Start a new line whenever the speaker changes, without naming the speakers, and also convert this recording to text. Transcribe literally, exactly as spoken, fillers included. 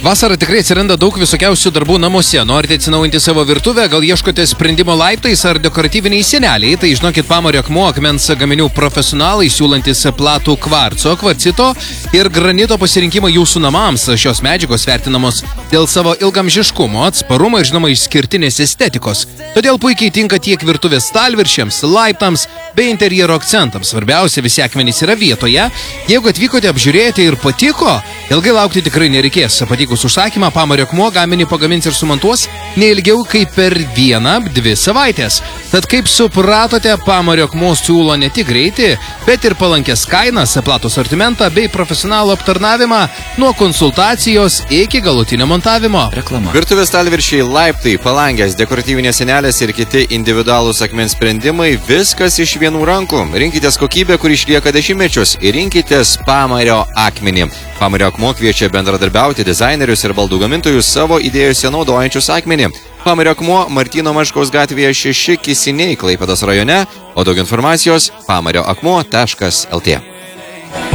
Vasarą tikrai atsiranda daug visokiausių darbų namuose. Norite atsinaujinti savo virtuvę, gal ieškote sprendimo laiptais ar dekoratyviniai seneliai, tai žinokit, Pamario akmuo akmens gaminių profesionalai siūlantis platų kvarco, kvarcito ir granito pasirinkimą jūsų namams. Šios medžiagos vertinamos dėl savo ilgamžiškumo, atsparumo ir žinoma išskirtinės estetikos. Todėl puikiai tinka tiek virtuvės stalviršiams, laiptams bei interjero akcentams. Svarbiausia, visi akmenys yra vietoje. Jeigu atvykote apžiūrėti ir patiko, ilgai laukti tikrai nereikės. Patikus užsakymą, Pamario akmuo gaminį pagamins ir sumontuos neilgiau kaip per vieną, dvi savaitės. Tad kaip supratote, Pamario akmuo siūlo ne tik greitį, bet ir palankės kainas, platų sortimentą bei profesionalų aptarnavimą nuo konsultacijos iki galutinio montavimo.
Reklama.
Virtuvės stalviršiai, laiptai, palangės, dekoratyvinės senelės ir kiti individualūs akmens sprendimai – viskas iš vienų rankų. Rinkitės kokybę, kur išlieka dešimtmečius, ir rinkitės Pamario akmenį. Pamario akmuo kviečia bendradarbiauti dizainerius ir baldų gamintojus savo idėjose naudojančius akmenį. Pamario akmuo Martyno Maškaus gatvėje šeši Kisiniai, Klaipėdos rajone, o daug informacijos pamario akmuo taškas lt.